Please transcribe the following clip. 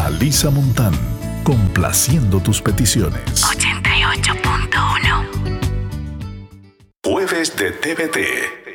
Alisa Montán, complaciendo tus peticiones. 88.1 Jueves de TVT.